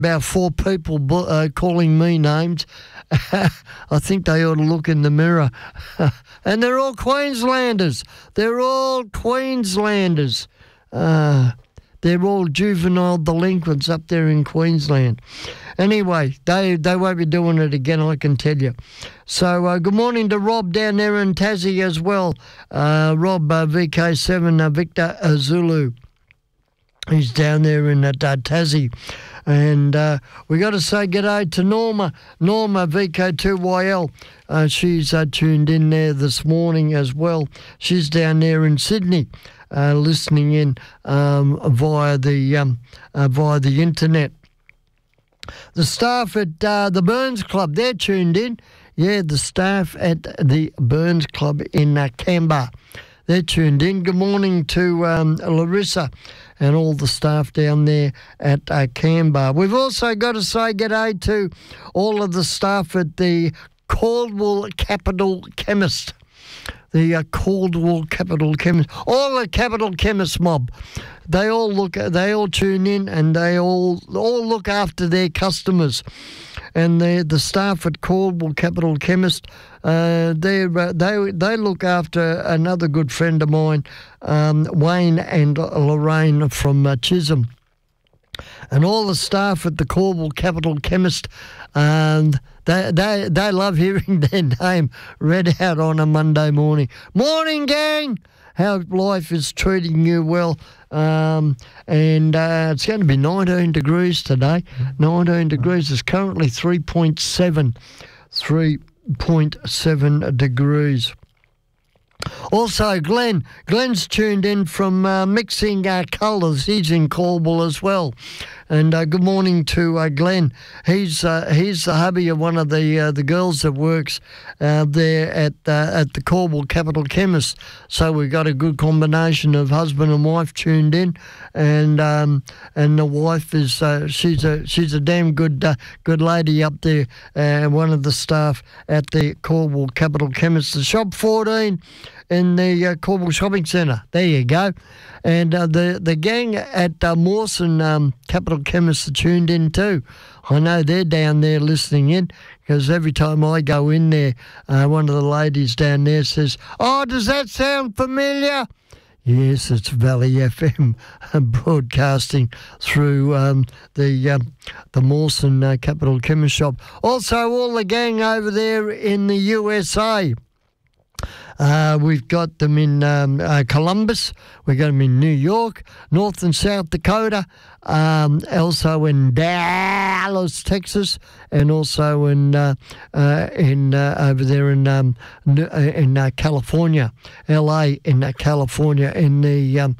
about 4 people calling me names. I think they ought to look in the mirror. And they're all Queenslanders. They're all Queenslanders. They're all juvenile delinquents up there in Queensland. Anyway, they won't be doing it again, I can tell you. So good morning to Rob down there in Tassie as well. Rob, VK7, Victor Zulu. He's down there in Tassie. And we got to say g'day to Norma VK2YL. She's tuned in there this morning as well. She's down there in Sydney. Listening in via the internet. The staff at the Burns Club, they're tuned in. Yeah, the staff at the Burns Club in Canberra, they're tuned in. Good morning to Larissa and all the staff down there at Canberra. We've also got to say g'day to all of the staff at the Caldwell Capital Chemist. The Caldwell Capital Chemist, all the Capital Chemist mob, they all tune in, and they all look after their customers. And the staff at Caldwell Capital Chemist, they look after another good friend of mine, Wayne and Lorraine from Chisholm. And all the staff at the Caldwell Capital Chemist, they love hearing their name read out on a Monday morning. Morning, gang! How life is treating you well. And it's going to be 19 degrees today. 19 degrees. It's currently 3.7 degrees. Also, Glenn's tuned in from Mixing Colours. He's in Caldwell as well. And good morning to Glenn. He's the hubby of one of the girls that works there at the Caldwell Capital Chemist. So we've got a good combination of husband and wife tuned in, and the wife is she's a damn good lady up there. One of the staff at the Caldwell Capital Chemist, the Shop 14 in the Caldwell Shopping Centre. There you go. And the gang at Mawson Capital Chemist are tuned in too. I know they're down there listening in, because every time I go in there, one of the ladies down there says, "Oh, does that sound familiar?" Yes, it's Valley FM broadcasting through the Mawson Capital Chemist shop. Also, all the gang over there in the USA. We've got them in Columbus. We've got them in New York, North and South Dakota, also in Dallas, Texas, and also in over there in California, LA, in California, in the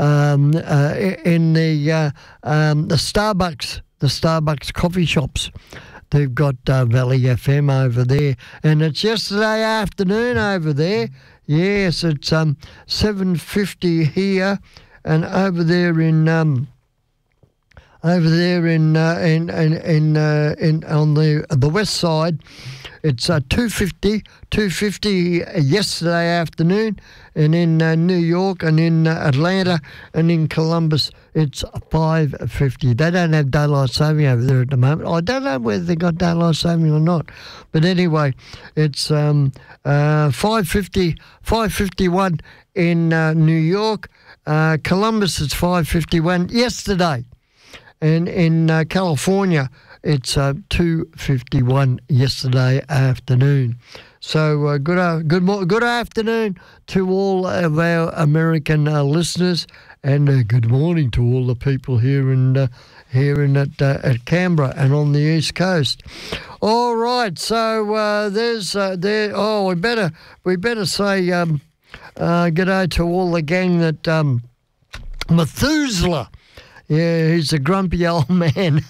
Starbucks coffee shops. They've got Valley FM over there, and it's yesterday afternoon over there. Yes, it's 7:50 here, and over there in on the west side, it's 2:50 yesterday afternoon, and in New York and in Atlanta and in Columbus, it's 5:50. They don't have daylight saving over there at the moment. I don't know whether they got daylight saving or not, but anyway, it's 5:51 in New York. Columbus, it's 5:51 yesterday, and in California, it's 2:51 yesterday afternoon. So good afternoon to all of our American listeners, and good morning to all the people here at Canberra and on the East Coast. All right, so we better say g'day to all the gang that Methuselah. Yeah, he's a grumpy old man.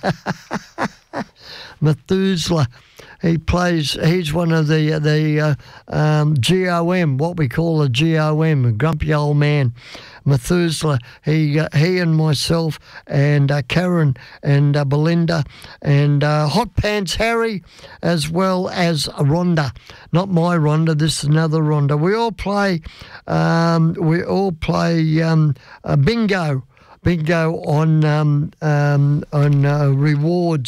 Methuselah. He's one of the GOM, what we call a GOM, a grumpy old man. Methuselah, he and myself and Karen and Belinda and Hot Pants Harry, as well as Rhonda. Not my Rhonda, this is another Rhonda. We all play bingo. bingo on rewards.